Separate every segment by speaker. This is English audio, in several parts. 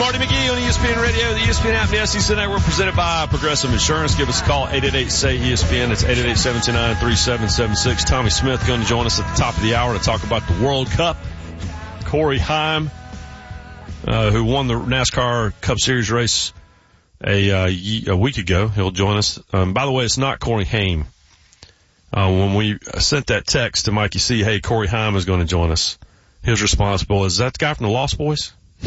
Speaker 1: Marty McGee on ESPN Radio, the ESPN app, the SEC Network, presented by Progressive Insurance. Give us a call, 888-SAY-ESPN. That's 888-729-3776. Tommy Smith going to join us at the top of the hour to talk about the World Cup. Corey Heim, who won the NASCAR Cup Series race a week ago. He'll join us. By the way, it's not Corey Haim. When we sent that text to Mikey C, hey, Corey Heim is going to join us, his responsible is that the guy from the Lost Boys?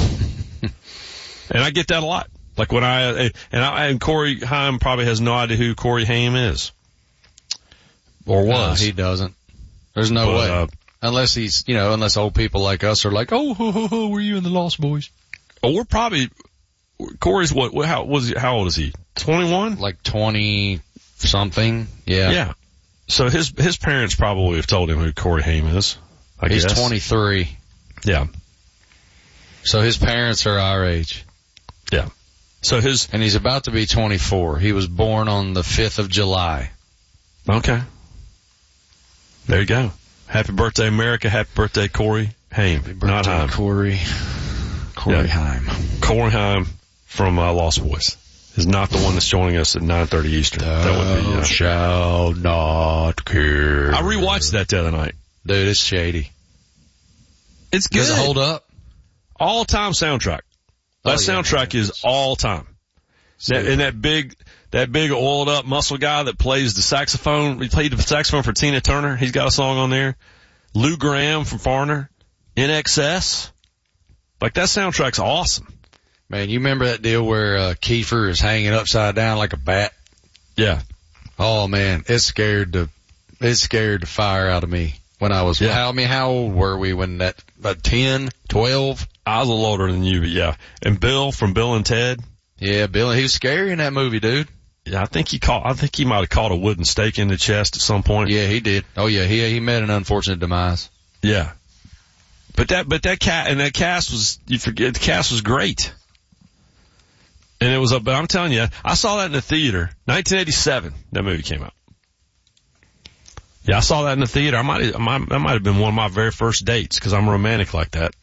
Speaker 1: And I get that a lot. Like when and Corey Heim probably has no idea who Corey Haim is. Or was.
Speaker 2: No, he doesn't. There's no way. Unless he's, unless old people like us are like, oh, were you in the Lost Boys?
Speaker 1: Oh, we're probably, Corey's how old is he? 21?
Speaker 2: Like 20 something. Yeah.
Speaker 1: Yeah. So his parents probably have told him who Corey Haim is.
Speaker 2: He's 23.
Speaker 1: Yeah.
Speaker 2: So his parents are our age.
Speaker 1: Yeah. And
Speaker 2: he's about to be 24. He was born on the 5th of July.
Speaker 1: Okay. There you go. Happy birthday, America. Happy birthday, Corey Haim.
Speaker 2: Happy birthday,
Speaker 1: not Haim.
Speaker 2: Corey Haim.
Speaker 1: Corey Haim from Lost Boys is not the one that's joining us at 9:30 Eastern. That would be.
Speaker 2: Shall not care.
Speaker 1: I rewatched that the other night.
Speaker 2: Dude, it's shady.
Speaker 1: It's good.
Speaker 2: Does it hold up?
Speaker 1: All-time soundtrack. That soundtrack is all-time. And that big oiled up muscle guy that plays the saxophone, he played the saxophone for Tina Turner. He's got a song on there. Lou Graham from Foreigner. NXS. Like that soundtrack's awesome.
Speaker 2: Man, you remember that deal where Kiefer is hanging upside down like a bat?
Speaker 1: Yeah.
Speaker 2: Oh man, it scared the fire out of me when I was, how old were we when that, about 10, 12?
Speaker 1: I was a little older than you, but yeah. And Bill from Bill and Ted.
Speaker 2: Yeah, Bill, he was scary in that movie, dude.
Speaker 1: Yeah, I think he might have caught a wooden stake in the chest at some point.
Speaker 2: Yeah, he did. Oh yeah, he met an unfortunate demise.
Speaker 1: Yeah. But that cast was, you forget, the cast was great. And it was but I'm telling you, I saw that in the theater. 1987, that movie came out. Yeah, I saw that in the theater. That might have been one of my very first dates, cause I'm romantic like that.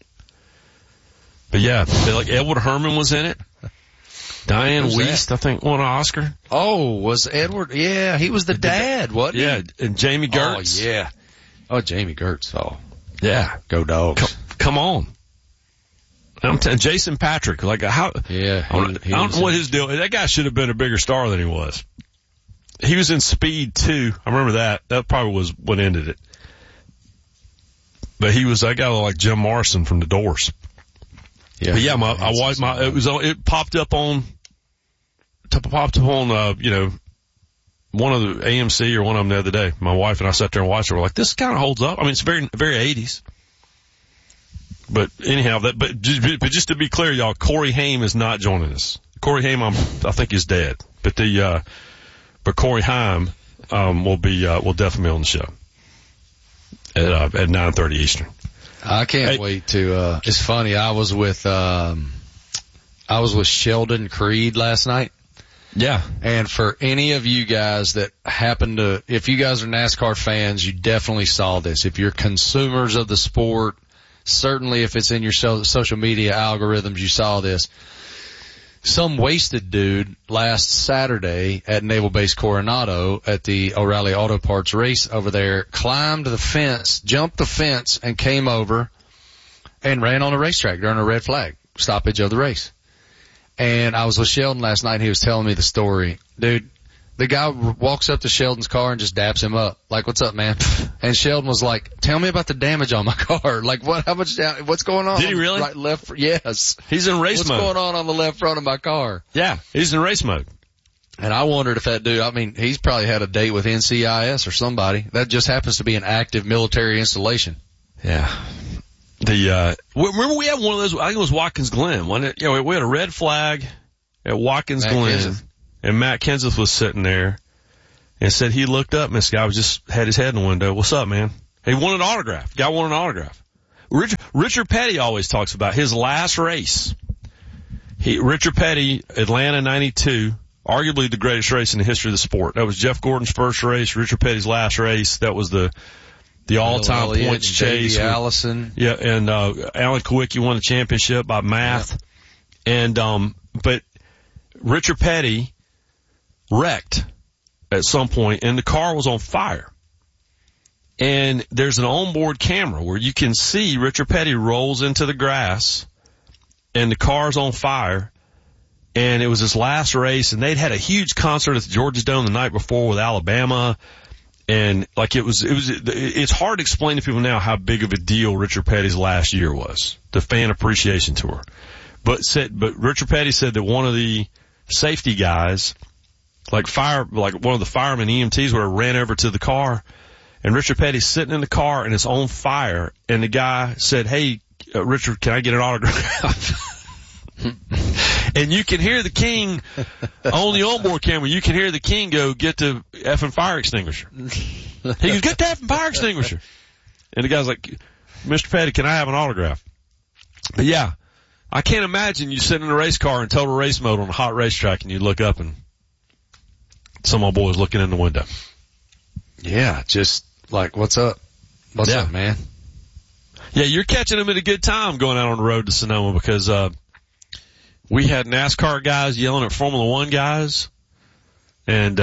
Speaker 1: But yeah, like Edward Herrmann was in it. Diane Wiest, I think, won an Oscar.
Speaker 2: Oh, was Edward? Yeah, he was the dad, wasn't he?
Speaker 1: Yeah, and Jamie Gertz.
Speaker 2: Oh, yeah. Oh, Jamie Gertz. Oh.
Speaker 1: Yeah.
Speaker 2: Go Dogs.
Speaker 1: Come on. I'm telling Jason Patrick, like how?
Speaker 2: Yeah.
Speaker 1: I don't know what his deal. That guy should have been a bigger star than he was. He was in Speed 2. I remember that. That probably was what ended it. But he was that guy like Jim Morrison from The Doors.
Speaker 2: Yeah.
Speaker 1: But yeah, it popped up on, one of the AMC or one of them the other day. My wife and I sat there and watched it. We're like, this kind of holds up. I mean, it's very, very 80s. But anyhow, but just to be clear, y'all, Corey Haim is not joining us. Corey Haim, I think is dead. But Corey Haim, will definitely be on the show at 9:30 Eastern.
Speaker 2: I can't wait to, it's funny. I was with Sheldon Creed last night.
Speaker 1: Yeah.
Speaker 2: And for any of you guys that if you guys are NASCAR fans, you definitely saw this. If you're consumers of the sport, certainly if it's in your social media algorithms, you saw this. Some wasted dude last Saturday at Naval Base Coronado at the O'Reilly Auto Parts race over there climbed the fence, jumped the fence, and came over and ran on the racetrack during a red flag stoppage of the race. And I was with Sheldon last night and he was telling me the story. Dude, the guy walks up to Sheldon's car and just daps him up. Like, what's up, man? And Sheldon was like, tell me about the damage on my car. Like, what's going on?
Speaker 1: Did he really?
Speaker 2: Right, left, yes.
Speaker 1: He's in race mode.
Speaker 2: What's going on the left front of my car?
Speaker 1: Yeah, he's in race mode.
Speaker 2: And I wondered if that dude, he's probably had a date with NCIS or somebody. That just happens to be an active military installation.
Speaker 1: Yeah. Remember we had one of those, I think it was Watkins Glen, wasn't it? We had a red flag at Watkins Glen. Kenseth. And Matt Kenseth was sitting there and said he looked up and this guy had his head in the window. What's up, man? He wanted an autograph. Guy wanted an autograph. Richard Petty always talks about his last race. Richard Petty, Atlanta 92, arguably the greatest race in the history of the sport. That was Jeff Gordon's first race, Richard Petty's last race. That was the all-time points chase.
Speaker 2: Allison.
Speaker 1: Yeah, and Alan Kulwicki won the championship by math. And, but Richard Petty wrecked at some point and the car was on fire. And there's an onboard camera where you can see Richard Petty rolls into the grass and the car's on fire. And it was his last race, and they'd had a huge concert at the Georgia Dome the night before with Alabama. And like it's hard to explain to people now how big of a deal Richard Petty's last year was, the fan appreciation tour. But Richard Petty said that one of the safety guys, like one of the firemen, EMTs, would have ran over to the car, and Richard Petty's sitting in the car and it's on fire, and the guy said, "Hey, Richard, can I get an autograph?" And you can hear the king on the onboard camera. You can hear the king go, "Get the effing fire extinguisher." He goes, "Get the effing fire extinguisher." And the guy's like, "Mr. Petty, can I have an autograph?" But yeah, I can't imagine you sitting in a race car in total race mode on a hot racetrack and you look up and some old boy's looking in the window.
Speaker 2: Yeah, just like, what's up? What's up, man?
Speaker 1: Yeah, you're catching them at a good time going out on the road to Sonoma because, we had NASCAR guys yelling at Formula One guys and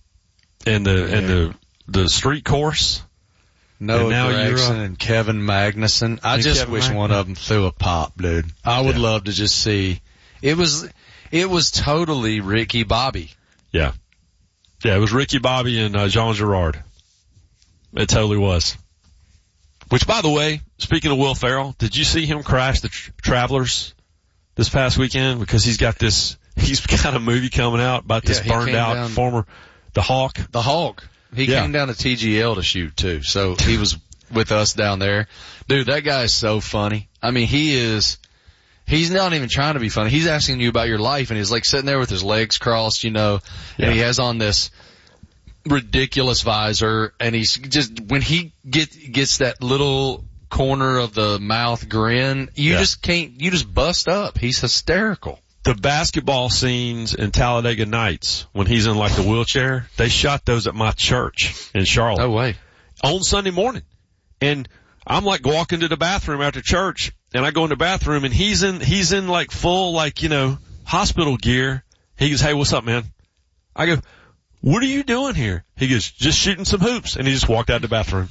Speaker 1: the street course.
Speaker 2: Noah Gragson and Kevin Magnuson. I just wish one of them threw a pop, dude. I would love to just see. It was totally Ricky Bobby.
Speaker 1: Yeah. Yeah, it was Ricky Bobby and Jean Girard. It totally was. Which, by the way, speaking of Will Ferrell, did you see him crash the Travelers this past weekend? Because he's got a movie coming out about this burned out the Hawk.
Speaker 2: The Hawk. He came down to TGL to shoot too. So he was with us down there. Dude, that guy is so funny. I mean, he's not even trying to be funny. He's asking you about your life, and he's like sitting there with his legs crossed, and he has on this ridiculous visor, and he's just, when he gets that little corner of the mouth grin, you just bust up. He's hysterical.
Speaker 1: The basketball scenes in Talladega Nights, when he's in like the wheelchair, they shot those at my church in Charlotte.
Speaker 2: No way.
Speaker 1: On Sunday morning. And I'm like walking to the bathroom after church, and I go in the bathroom, and he's in like full, hospital gear. He goes, "Hey, what's up, man?" I go, "What are you doing here?" He goes, "Just shooting some hoops." And he just walked out the bathroom.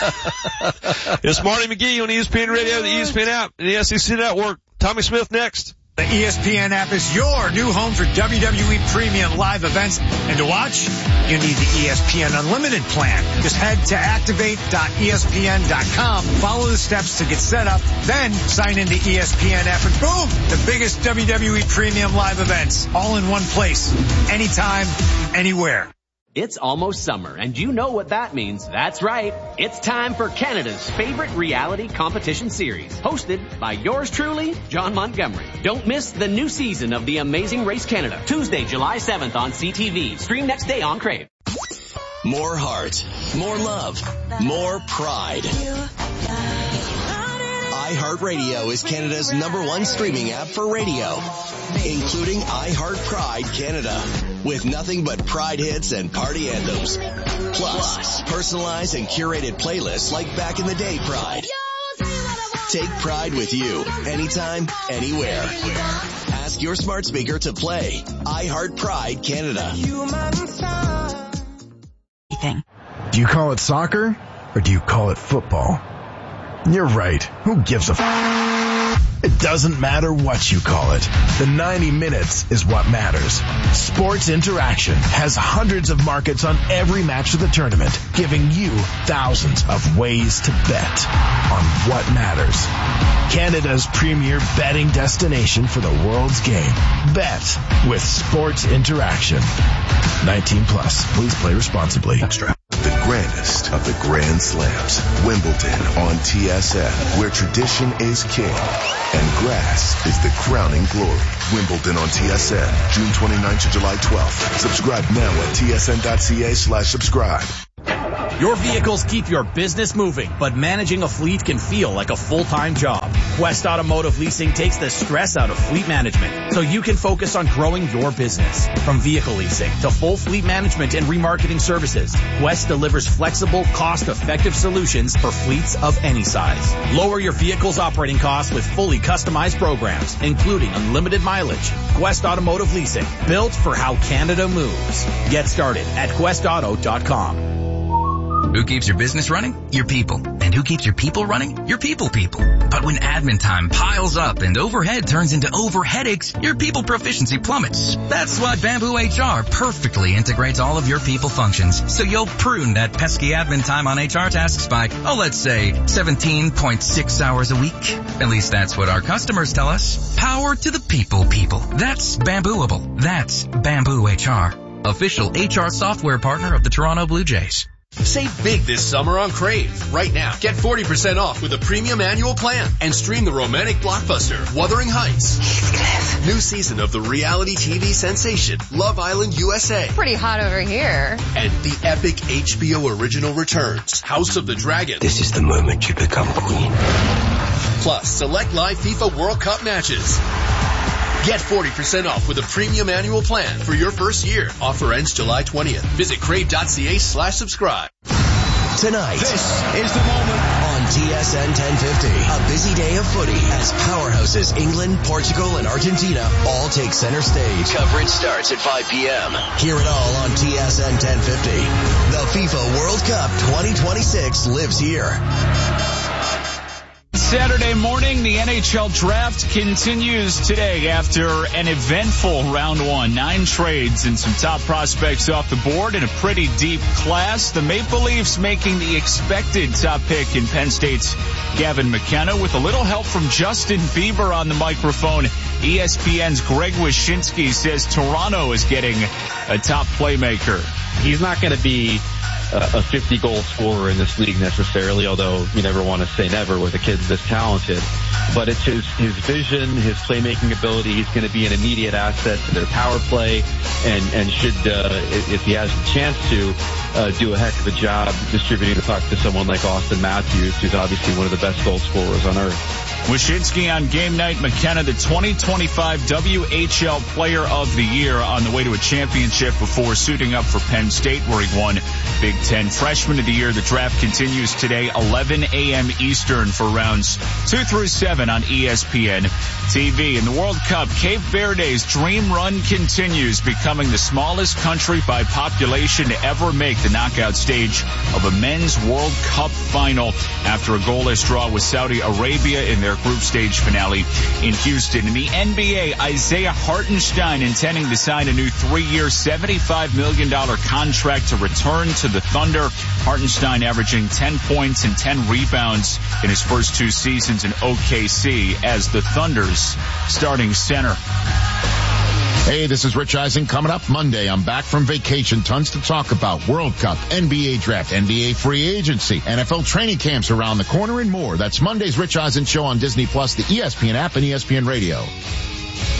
Speaker 1: It's Marty McGee on ESPN Radio, the ESPN app, and the SEC Network. Tommy Smith next.
Speaker 3: The ESPN app is your new home for WWE Premium live events. And to watch, you need the ESPN Unlimited plan. Just head to activate.espn.com, follow the steps to get set up, then sign into ESPN app, and boom, the biggest WWE Premium live events, all in one place, anytime, anywhere.
Speaker 4: It's almost summer, and you know what that means. That's right. It's time for Canada's favorite reality competition series, hosted by yours truly, John Montgomery. Don't miss the new season of The Amazing Race Canada, Tuesday, July 7th on CTV. Stream next day on Crave.
Speaker 5: More heart, more love, more pride. iHeartRadio is Canada's #1 streaming app for radio, including iHeart Pride Canada, with nothing but Pride hits and party anthems. Plus, personalized and curated playlists like Back in the Day Pride. Take Pride with you, anytime, anywhere. Ask your smart speaker to play iHeart Pride Canada.
Speaker 6: Do you call it soccer, or do you call it football? You're right. Who gives a It doesn't matter what you call it. The 90 minutes is what matters. Sports Interaction has hundreds of markets on every match of the tournament, giving you thousands of ways to bet on what matters. Canada's premier betting destination for the world's game. Bet with Sports Interaction. 18 plus. Please play responsibly. Extra.
Speaker 7: The grandest of the Grand Slams. Wimbledon on TSN, where tradition is king and grass is the crowning glory. Wimbledon on TSN, June 29th to July 12th. Subscribe now at tsn.ca/subscribe.
Speaker 8: Your vehicles keep your business moving, but managing a fleet can feel like a full-time job. Quest Automotive Leasing takes the stress out of fleet management so you can focus on growing your business. From vehicle leasing to full fleet management and remarketing services, Quest delivers flexible, cost-effective solutions for fleets of any size. Lower your vehicle's operating costs with fully customized programs, including unlimited mileage. Quest Automotive Leasing, built for how Canada moves. Get started at questauto.com.
Speaker 9: Who keeps your business running? Your people. And who keeps your people running? Your people. But when admin time piles up and overhead turns into overheadaches, your people proficiency plummets. That's why Bamboo HR perfectly integrates all of your people functions, so you'll prune that pesky admin time on HR tasks by, let's say 17.6 hours a week. At least that's what our customers tell us. Power to the people. That's Bambooable. That's Bamboo HR. Official HR software partner of the Toronto Blue Jays.
Speaker 10: Save big this summer on Crave. Right now, get 40% off with a premium annual plan and stream the romantic blockbuster Wuthering Heights. Heathcliff. New season of the reality TV sensation Love Island USA.
Speaker 11: Pretty hot over here.
Speaker 10: And the epic HBO original returns House of the Dragon.
Speaker 12: This is the moment you become queen.
Speaker 10: Plus, select live FIFA World Cup matches. Get 40% off with a premium annual plan for your first year. Offer ends July 20th. Visit crave.ca/subscribe.
Speaker 5: Tonight,
Speaker 10: this is the moment
Speaker 5: on TSN 1050. A busy day of footy as powerhouses England, Portugal, and Argentina all take center stage. Coverage starts at 5 p.m. Hear it all on TSN 1050. The FIFA World Cup 2026 lives here.
Speaker 13: Saturday morning, the NHL draft continues today after an eventful round one. 9 trades and some top prospects off the board in a pretty deep class. The Maple Leafs making the expected top pick in Penn State's Gavin McKenna with a little help from Justin Bieber on the microphone. ESPN's Greg Wyshynski says Toronto is getting a top playmaker.
Speaker 14: He's not going to be a 50-goal scorer in this league necessarily, although you never want to say never with a kid this talented. But it's his vision, his playmaking ability. He's going to be an immediate asset to their power play, and should, if he has the chance to, do a heck of a job distributing the puck to someone like Austin Matthews, who's obviously one of the best goal scorers on earth.
Speaker 13: Wyshynski on game night. McKenna, the 2025 WHL Player of the Year, on the way to a championship before suiting up for Penn State, where he won Big Ten Freshman of the Year. The draft continues today, 11 a.m. Eastern for rounds 2 through 7 on ESPN TV. In the World Cup, Cape Verde's dream run continues, becoming the smallest country by population to ever make the knockout stage of a men's World Cup final after a goalless draw with Saudi Arabia in their group stage finale in Houston. In the NBA, Isaiah Hartenstein intending to sign a new 3-year, $75 million contract to return to the Thunder. Hartenstein averaging 10 points and 10 rebounds in his first 2 seasons in OKC as the Thunder's starting center.
Speaker 15: Hey, this is Rich Eisen. Coming up Monday, I'm back from vacation. Tons to talk about. World Cup, NBA draft, NBA free agency, NFL training camps around the corner, and more. That's Monday's Rich Eisen Show on Disney+, the ESPN app, and ESPN Radio.